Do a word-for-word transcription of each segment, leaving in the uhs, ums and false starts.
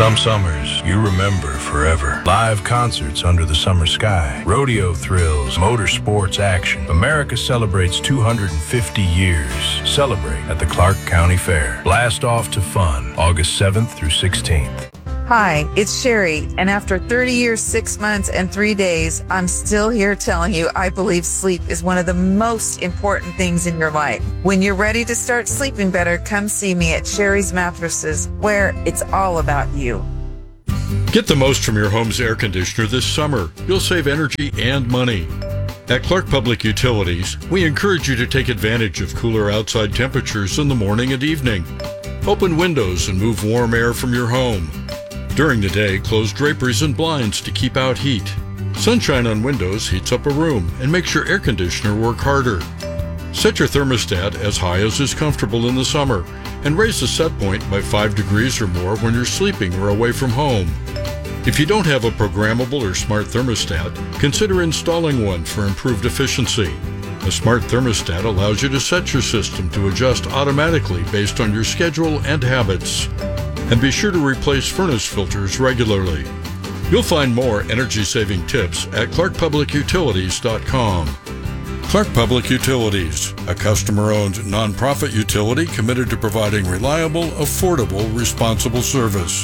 Some summers you remember forever. Live concerts under the summer sky. Rodeo thrills, motorsports action. America celebrates two hundred fifty years. Celebrate at the Clark County Fair. Blast off to fun August seventh through sixteenth. Hi, it's Sherry, and after thirty years, six months, and three days, I'm still here telling you I believe sleep is one of the most important things in your life. When you're ready to start sleeping better, come see me at Sherry's Mattresses, where it's all about you. Get the most from your home's air conditioner this summer. You'll save energy and money. At Clark Public Utilities, we encourage you to take advantage of cooler outside temperatures in the morning and evening. Open windows and move warm air from your home. During the day, close draperies and blinds to keep out heat. Sunshine on windows heats up a room and makes your air conditioner work harder. Set your thermostat as high as is comfortable in the summer and raise the set point by five degrees or more when you're sleeping or away from home. If you don't have a programmable or smart thermostat, consider installing one for improved efficiency. A smart thermostat allows you to set your system to adjust automatically based on your schedule and habits. And be sure to replace furnace filters regularly. You'll find more energy-saving tips at clark public utilities dot com. Clark Public Utilities, a customer-owned nonprofit utility committed to providing reliable, affordable, responsible service.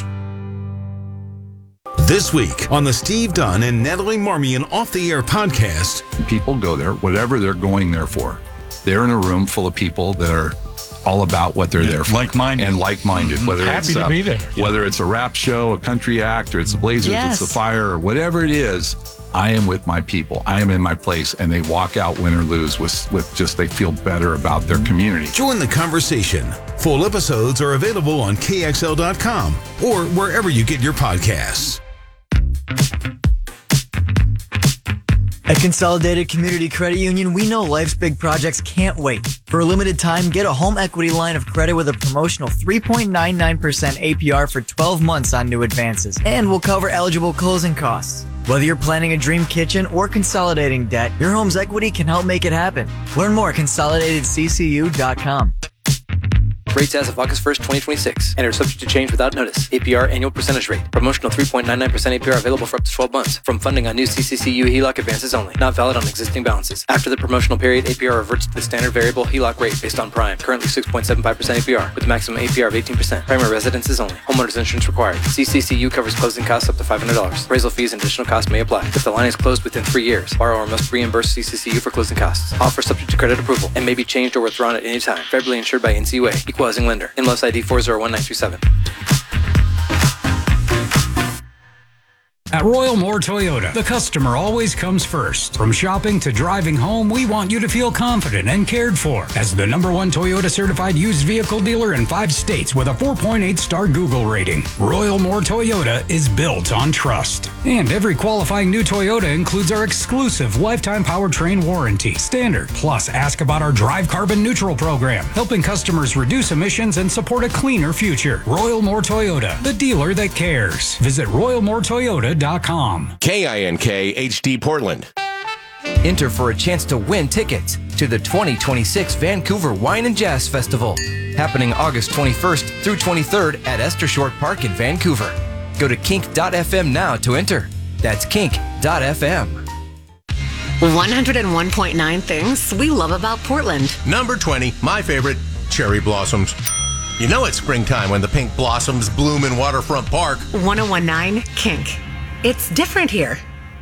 This week on the Steve Dunn and Natalie Marmion Off the Air podcast. People go there, whatever they're going there for. They're in a room full of people that are all about what they're yeah, there for. Like-minded. And like-minded. Whether Happy it's to uh, be there. Whether it's a rap show, a country act, or it's the Blazers, yes. it's the Fire, or whatever it is, I am with my people. I am in my place, and they walk out win or lose with, with just they feel better about their community. Join the conversation. Full episodes are available on K X L dot com or wherever you get your podcasts. At Consolidated Community Credit Union, we know life's big projects can't wait. For a limited time, get a home equity line of credit with a promotional three point nine nine percent A P R for twelve months on new advances. And we'll cover eligible closing costs. Whether you're planning a dream kitchen or consolidating debt, your home's equity can help make it happen. Learn more at consolidated c c u dot com. Rates as of August first, twenty twenty-six. And are subject to change without notice. A P R annual percentage rate. Promotional three point nine nine percent A P R available for up to twelve months. From funding on new C C C U H E L O C advances only. Not valid on existing balances. After the promotional period, A P R reverts to the standard variable H E L O C rate based on prime. Currently six point seven five percent A P R with a maximum A P R of eighteen percent. Primary residences only. Homeowners insurance required. C C C U covers closing costs up to five hundred dollars. Appraisal fees and additional costs may apply. If the line is closed within three years, borrower must reimburse C C C U for closing costs. Offer subject to credit approval and may be changed or withdrawn at any time. Federally insured by N C U A. Equalizing lender. In Los I D four zero one nine two seven. At Royal Moore Toyota, the customer always comes first. From shopping to driving home, we want you to feel confident and cared for. As the number one Toyota certified used vehicle dealer in five states with a four point eight star Google rating, Royal Moore Toyota is built on trust. And every qualifying new Toyota includes our exclusive lifetime powertrain warranty. Standard. Plus, ask about our Drive Carbon Neutral program, helping customers reduce emissions and support a cleaner future. Royal Moore Toyota, the dealer that cares. Visit royal moore toyota dot com. K I N K H D Portland. Enter for a chance to win tickets to the twenty twenty-six Vancouver Wine and Jazz Festival, happening August twenty-first through twenty-third at Esther Short Park in Vancouver. Go to kink dot f m now to enter. That's kink dot f m. one oh one point nine things we love about Portland. Number twenty, my favorite, cherry blossoms. You know it's springtime when the pink blossoms bloom in Waterfront Park. one oh one point nine Kink. It's different here.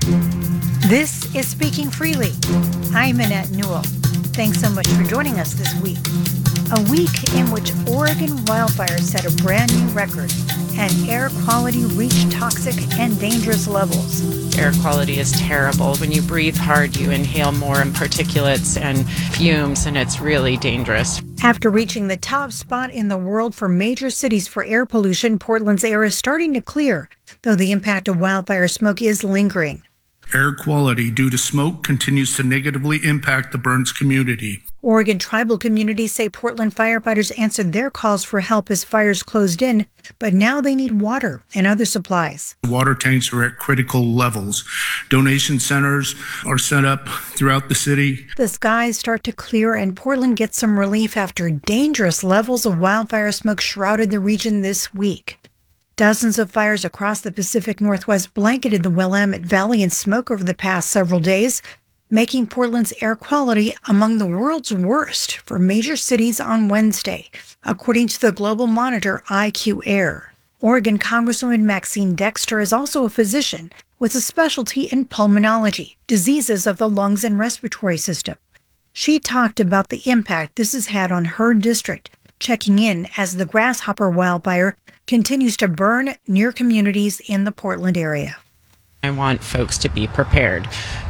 This is Speaking Freely. I'm Annette Newell. Thanks so much for joining us this week. A week in which Oregon wildfires set a brand new record and air quality reached toxic and dangerous levels. Air quality is terrible. When you breathe hard, you inhale more in particulates and fumes, and it's really dangerous. After reaching the top spot in the world for major cities for air pollution, Portland's air is starting to clear, though the impact of wildfire smoke is lingering. Air quality due to smoke continues to negatively impact the Burns community. Oregon tribal communities say Portland firefighters answered their calls for help as fires closed in, but now they need water and other supplies. Water tanks are at critical levels. Donation centers are set up throughout the city. The skies start to clear and Portland gets some relief after dangerous levels of wildfire smoke shrouded the region this week. Dozens of fires across the Pacific Northwest blanketed the Willamette Valley in smoke over the past several days, making Portland's air quality among the world's worst for major cities on Wednesday, according to the global monitor I Q Air. Oregon Congresswoman Maxine Dexter is also a physician with a specialty in pulmonology, diseases of the lungs and respiratory system. She talked about the impact this has had on her district, checking in as the grasshopper wildfire continues to burn near communities in the Portland area. I want folks to be prepared.